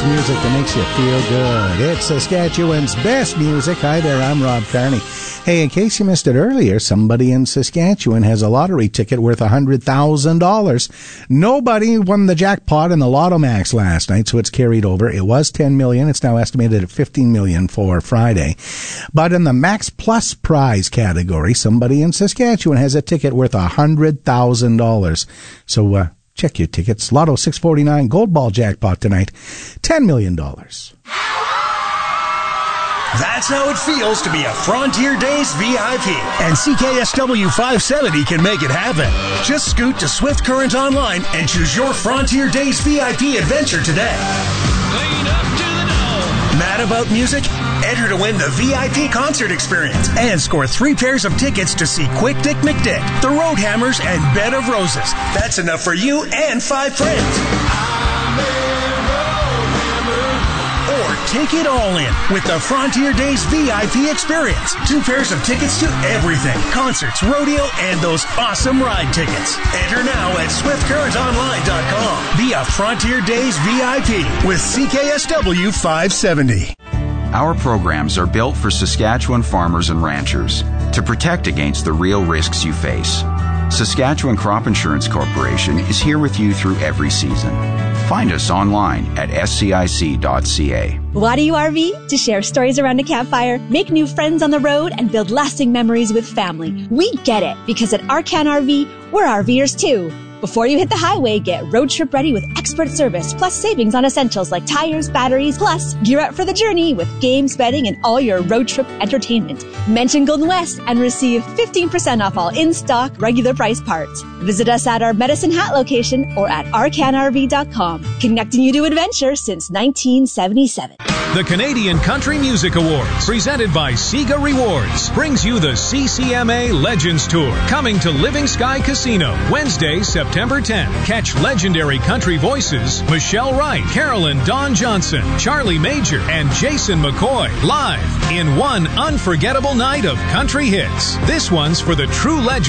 music that makes you feel good. It's Saskatchewan's best music. Hi there, I'm Rob Carney. Hey, in case you missed it earlier, somebody in Saskatchewan has a lottery ticket worth $100,000. Nobody won the jackpot in the Lotto Max last night, so it's carried over. It was $10 million. It's now estimated at $15 million for Friday. But in the Max Plus prize category, somebody in Saskatchewan has a ticket worth $100,000. So, check your tickets. Lotto 649 Gold Ball jackpot tonight, $10 million. That's how it feels to be a Frontier Days VIP. And CKSW 570 can make it happen. Just scoot to Swift Current Online and choose your Frontier Days VIP adventure today. Clean up to the dome. Mad about music? Enter to win the VIP concert experience and score 3 pairs of tickets to see Quick Dick McDick, the Roadhammers, and Bed of Roses. That's enough for you and 5 friends. Or take it all in with the Frontier Days VIP experience. 2 pairs of tickets to everything. Concerts, rodeo, and those awesome ride tickets. Enter now at SwiftCurrentOnline.com. Be a Frontier Days VIP with CKSW 570. Our programs are built for Saskatchewan farmers and ranchers to protect against the real risks you face. Saskatchewan Crop Insurance Corporation is here with you through every season. Find us online at scic.ca. Why do you RV? To share stories around a campfire, make new friends on the road, and build lasting memories with family. We get it, because at Arcan RV, we're RVers too. Before you hit the highway, get road trip ready with expert service, plus savings on essentials like tires, batteries, plus gear up for the journey with games, betting, and all your road trip entertainment. Mention Golden West and receive 15% off all in-stock, regular price parts. Visit us at our Medicine Hat location or at arcanrv.com. Connecting you to adventure since 1977. The Canadian Country Music Awards, presented by Sega Rewards, brings you the CCMA Legends Tour, coming to Living Sky Casino, Wednesday, September 10th. Catch legendary country voices Michelle Wright, Carolyn Dawn Johnson, Charlie Major, and Jason McCoy, live in one unforgettable night of country hits. This one's for the true legend